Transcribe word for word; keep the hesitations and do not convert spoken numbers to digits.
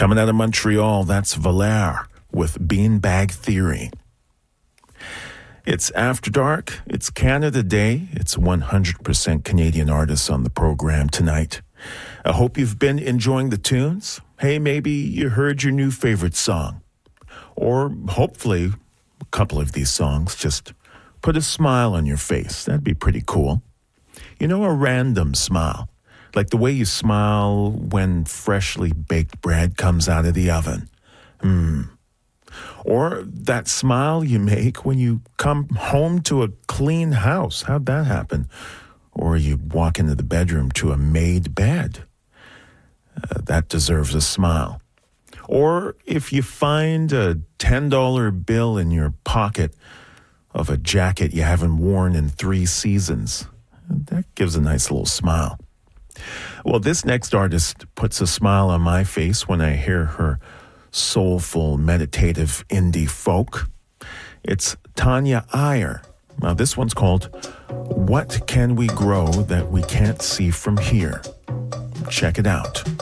Coming out of Montreal, that's Valère with Beanbag Theory. It's After Dark. It's Canada Day. It's one hundred percent Canadian artists on the program tonight. I hope you've been enjoying the tunes. Hey, maybe you heard your new favorite song. Or hopefully a couple of these songs just put a smile on your face. That'd be pretty cool. You know, a random smile. Like the way you smile when freshly baked bread comes out of the oven. Hmm. Or that smile you make when you come home to a clean house. How'd that happen? Or you walk into the bedroom to a made bed. Uh, that deserves a smile. Or if you find a ten dollar bill in your pocket of a jacket you haven't worn in three seasons. That gives a nice little smile. Well, this next artist puts a smile on my face when I hear her soulful, meditative indie folk. It's Tanya Iyer. Now, this one's called What Can We Grow That We Can't See From Here? Check it out.